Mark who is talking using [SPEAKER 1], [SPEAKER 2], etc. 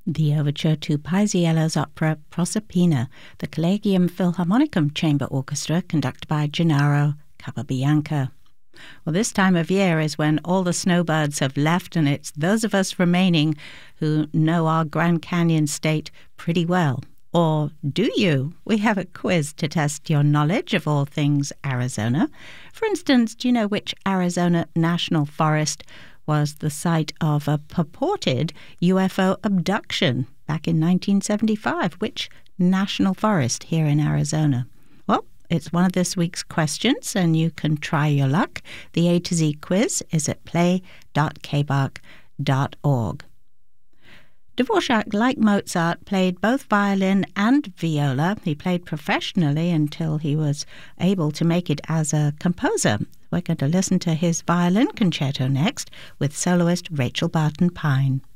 [SPEAKER 1] The overture to Paisiello's opera Proserpina, the Collegium Philharmonicum Chamber Orchestra, conducted by Gennaro Capabianca. Well, this time of year is when all the snowbirds have left, and it's those of us remaining who know our Grand Canyon state pretty well. Or do you? We have a quiz to test your knowledge of all things Arizona. For instance, do you know which Arizona National Forest was the site of a purported UFO abduction back in 1975? Which national forest here in Arizona? Well, it's one of this week's questions, and you can try your luck. The A to Z quiz is at play.kbark.org. Dvorak, like Mozart, played both violin and viola. He played professionally until he was able to make it as a composer. We're going to listen to his violin concerto next with soloist Rachel Barton Pine.